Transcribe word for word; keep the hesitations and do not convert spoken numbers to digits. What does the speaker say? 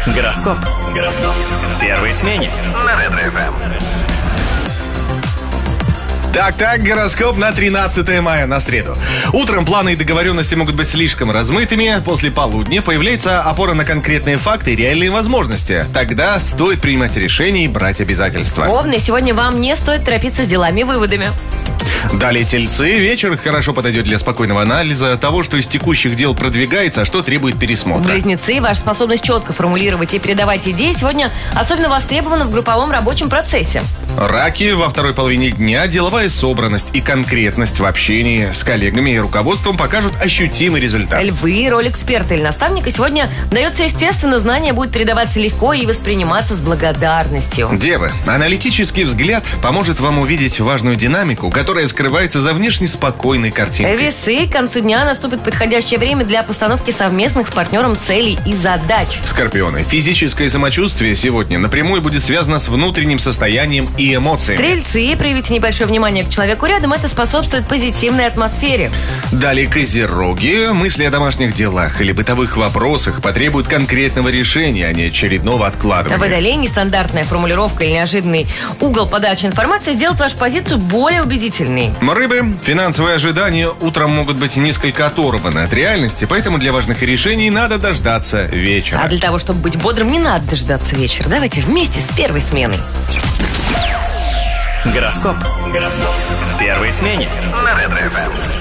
Гороскоп. Гороскоп. В первой смене на Ретро-эф эм. Так-так, гороскоп на тринадцатое мая, на среду. Утром планы и договоренности могут быть слишком размытыми. После полудня появляется опора на конкретные факты и реальные возможности. Тогда стоит принимать решения и брать обязательства. Овны, сегодня вам не стоит торопиться с делами и выводами. Далее тельцы. Вечер хорошо подойдет для спокойного анализа того, что из текущих дел продвигается, а что требует пересмотра. Близнецы, ваша способность четко формулировать и передавать идеи сегодня особенно востребована в групповом рабочем процессе. Раки. Во второй половине дня деловая собранность и конкретность в общении с коллегами и руководством покажут ощутимый результат. Львы, роль эксперта или наставника сегодня дается естественно, знания будут передаваться легко и восприниматься с благодарностью. Девы. Аналитический взгляд поможет вам увидеть важную динамику, которая скрывается за внешне спокойной картинкой. Весы. К концу дня наступит подходящее время для постановки совместных с партнером целей и задач. Скорпионы. Физическое самочувствие сегодня напрямую будет связано с внутренним состоянием и эмоциями. Стрельцы. Проявите небольшое внимание к человеку рядом, это способствует позитивной атмосфере. Далее козероги. Мысли о домашних делах или бытовых вопросах потребуют конкретного решения, а не очередного откладывания. Водолей. Нестандартная формулировка или неожиданный угол подачи информации сделает вашу позицию более убедительной. Рыбы. Финансовые ожидания утром могут быть несколько оторваны от реальности, поэтому для важных решений надо дождаться вечера. А для того, чтобы быть бодрым, не надо дождаться вечера. Давайте вместе с первой сменой. Гороскоп. Гороскоп. В первой смене на Ретро-эф эм.